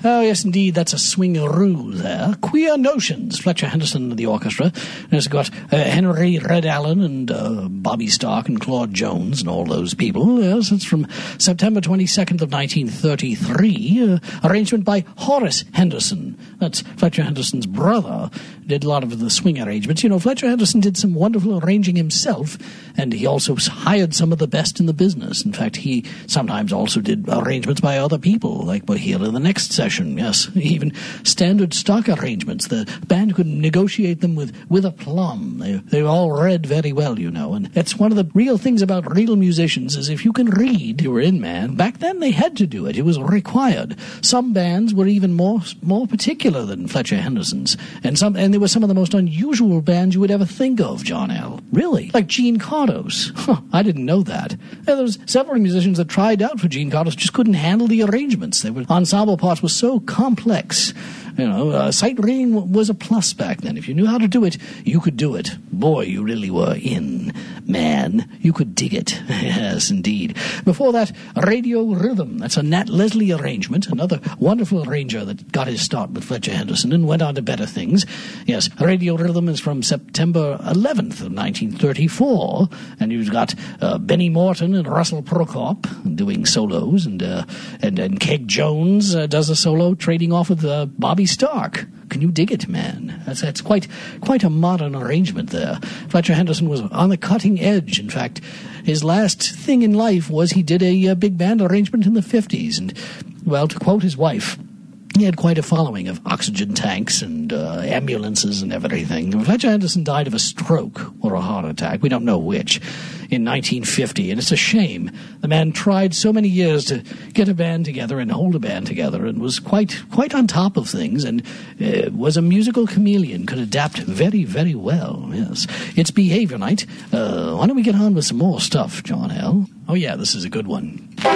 Oh, yes, indeed, that's a swingaroo there. Queer Notions, Fletcher Henderson and the orchestra. And it's got Henry Red Allen and Bobby Stark and Claude Jones and all those people. Yes, it's from September 22nd of 1933. Arrangement by Horace Henderson. That's Fletcher Henderson's brother. Did a lot of the swing arrangements. You know, Fletcher Henderson did some wonderful arranging himself, and he also hired some of the best in the business. In fact, he sometimes also did arrangements by other people, like we'll hear in the next session. Yes, even standard stock arrangements. The band could negotiate them with aplomb. They all read very well, you know, and that's one of the real things about real musicians is if you can read, you were in, man. Back then they had to do it. It was required. Some bands were even more particular than Fletcher Henderson's, and they were some of the most unusual bands you would ever think of, John L. Really? Like Gene Cardos. I didn't know that. And there was several musicians that tried out for Gene Cardos, just couldn't handle the arrangements. Ensemble parts were so complex. You know, sight reading was a plus back then. If you knew how to do it, you could do it. Boy, you really were in. Man, you could dig it. Yes, indeed. Before that, Radio Rhythm. That's a Nat Leslie arrangement, another wonderful arranger that got his start with Fletcher Henderson and went on to better things. Yes, Radio Rhythm is from September 11th of 1934, and you've got Benny Morton and Russell Prokop doing solos, and Keg Jones does a solo trading off with Bobby Stark. Can you dig it, man? That's quite a modern arrangement there. Fletcher Henderson was on the cutting edge. In fact, his last thing in life was he did a big band arrangement in the 50s. And, well, to quote his wife, he had quite a following of oxygen tanks and ambulances and everything. Fletcher Henderson died of a stroke or a heart attack. We don't know which. In 1950, and it's a shame. The man tried so many years to get a band together and hold a band together and was quite on top of things and was a musical chameleon, could adapt very, very well, yes. It's Behavior Night. Why don't we get on with some more stuff, John L.? Oh, yeah, this is a good one.